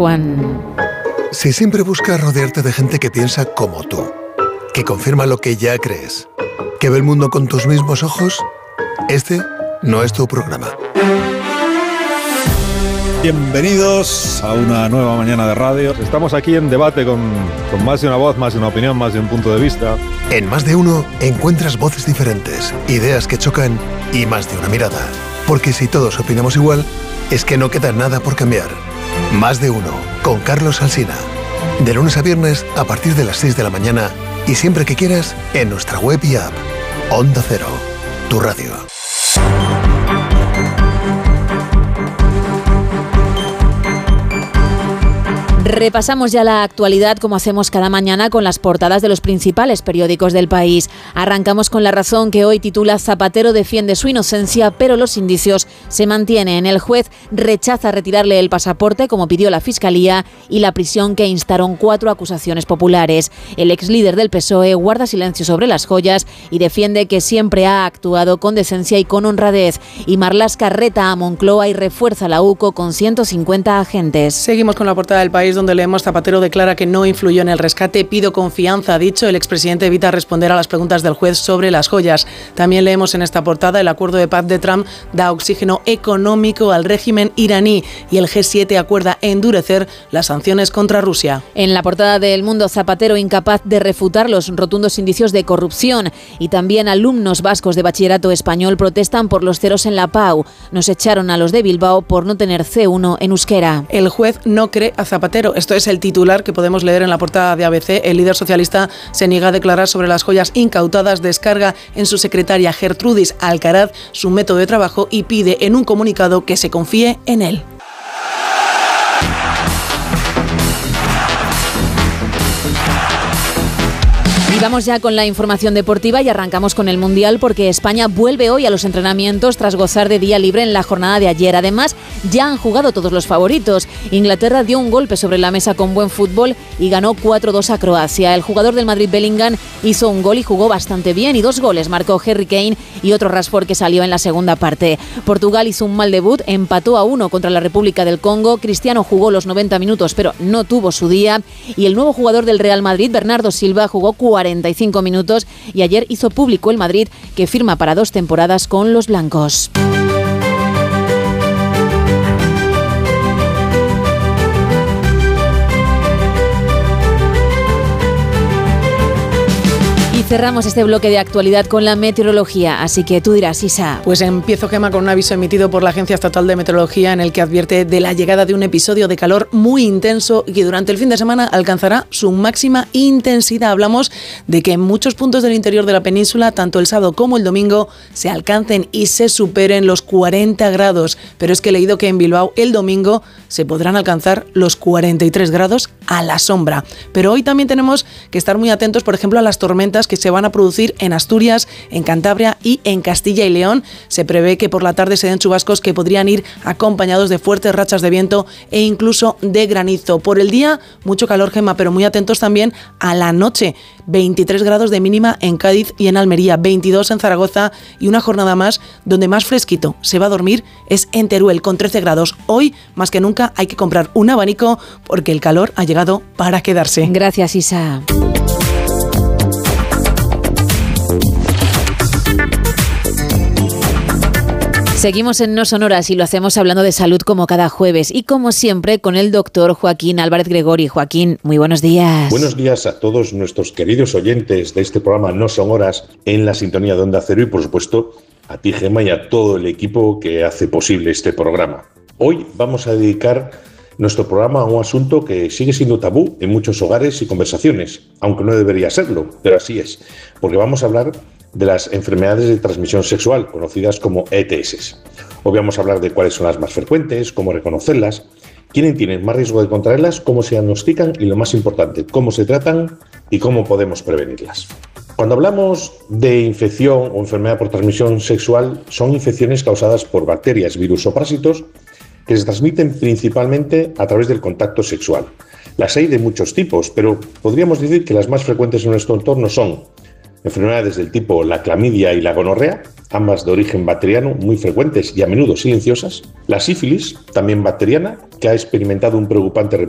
Juan. Si siempre buscas rodearte de gente que piensa como tú, que confirma lo que ya crees, que ve el mundo con tus mismos ojos, este no es tu programa. Bienvenidos a una nueva mañana de radio. Estamos aquí en debate con más de una voz, más de una opinión, más de un punto de vista. En Más de Uno encuentras voces diferentes, ideas que chocan y más de una mirada. Porque si todos opinamos igual, es que no queda nada por cambiar. Más de Uno, con Carlos Alsina. De lunes a viernes a partir de las 6 de la mañana y siempre que quieras en nuestra web y app. Onda Cero, tu radio. Repasamos ya la actualidad como hacemos cada mañana con las portadas de los principales periódicos del país. Arrancamos con La Razón, que hoy titula Zapatero defiende su inocencia, pero los indicios se mantienen. El juez rechaza retirarle el pasaporte, como pidió la Fiscalía, y la prisión que instaron 4 acusaciones populares. El exlíder del PSOE guarda silencio sobre las joyas y defiende que siempre ha actuado con decencia y con honradez. Y Marlaska reta a Moncloa y refuerza la UCO con 150 agentes. Seguimos con la portada del País, donde leemos: Zapatero declara que no influyó en el rescate, pido confianza, ha dicho. El expresidente evita responder a las preguntas del juez sobre las joyas. También leemos en esta portada: el acuerdo de paz de Trump da oxígeno económico al régimen iraní y el G7 acuerda endurecer las sanciones contra Rusia. En la portada de El Mundo, Zapatero incapaz de refutar los rotundos indicios de corrupción. Y también alumnos vascos de bachillerato español protestan por los ceros en la PAU. Nos echaron a los de Bilbao por no tener C1 en euskera. El juez no cree a Zapatero. Esto es el titular que podemos leer en la portada de ABC. El líder socialista se niega a declarar sobre las joyas incautadas, descarga en su secretaria Gertrudis Alcaraz su método de trabajo y pide en un comunicado que se confíe en él. Vamos ya con la información deportiva y arrancamos con el Mundial, porque España vuelve hoy a los entrenamientos tras gozar de día libre en la jornada de ayer. Además, ya han jugado todos los favoritos. Inglaterra dio un golpe sobre la mesa con buen fútbol y ganó 4-2 a Croacia. El jugador del Madrid, Bellingham, hizo un gol y jugó bastante bien, y 2 goles marcó Harry Kane y otro Rashford que salió en la segunda parte. Portugal hizo un mal debut, empató a 1 contra la República del Congo. Cristiano jugó los 90 minutos, pero no tuvo su día. Y el nuevo jugador del Real Madrid, Bernardo Silva, jugó 45 minutos y ayer hizo público el Madrid que firma para 2 temporadas con los blancos. Cerramos este bloque de actualidad con la meteorología, así que tú dirás, Isa. Pues empiezo, Gemma, con un aviso emitido por la Agencia Estatal de Meteorología en el que advierte de la llegada de un episodio de calor muy intenso y que durante el fin de semana alcanzará su máxima intensidad. Hablamos de que en muchos puntos del interior de la península, tanto el sábado como el domingo, se alcancen y se superen los 40 grados. Pero es que he leído que en Bilbao el domingo se podrán alcanzar los 43 grados a la sombra. Pero hoy también tenemos que estar muy atentos, por ejemplo, a las tormentas que se van a producir en Asturias, en Cantabria y en Castilla y León. Se prevé que por la tarde se den chubascos que podrían ir acompañados de fuertes rachas de viento e incluso de granizo. Por el día, mucho calor, Gemma, pero muy atentos también a la noche. 23 grados de mínima en Cádiz y en Almería, 22 en Zaragoza, y una jornada más donde más fresquito se va a dormir es en Teruel, con 13 grados. Hoy, más que nunca, hay que comprar un abanico porque el calor ha llegado para quedarse. Gracias, Isa. Seguimos en No Son Horas y lo hacemos hablando de salud como cada jueves y como siempre con el doctor Joaquín Álvarez Gregori. Joaquín, muy buenos días. Buenos días a todos nuestros queridos oyentes de este programa No Son Horas en la sintonía de Onda Cero y por supuesto a ti, Gemma, y a todo el equipo que hace posible este programa. Hoy vamos a dedicar nuestro programa a un asunto que sigue siendo tabú en muchos hogares y conversaciones, aunque no debería serlo, pero así es, porque vamos a hablar de las enfermedades de transmisión sexual, conocidas como ETS. Hoy vamos a hablar de cuáles son las más frecuentes, cómo reconocerlas, quiénes tienen más riesgo de contraerlas, cómo se diagnostican y, lo más importante, cómo se tratan y cómo podemos prevenirlas. Cuando hablamos de infección o enfermedad por transmisión sexual, son infecciones causadas por bacterias, virus o parásitos que se transmiten principalmente a través del contacto sexual. Las hay de muchos tipos, pero podríamos decir que las más frecuentes en nuestro entorno son enfermedades del tipo la clamidia y la gonorrea, ambas de origen bacteriano, muy frecuentes y a menudo silenciosas. La sífilis, también bacteriana, que ha experimentado un preocupante